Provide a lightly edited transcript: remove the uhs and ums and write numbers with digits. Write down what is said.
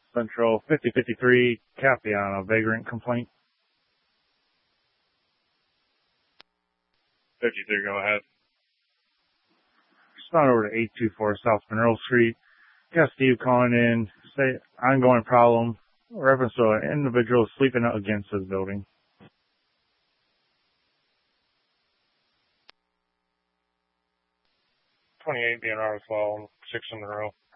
Central 5053, copy on a vagrant complaint. 53, go ahead. Respond over to 824 South Monroe Street. Got Steve calling in, say ongoing problem, reference to an individual sleeping against his building. 28 DNR as well, 6 in Monroe.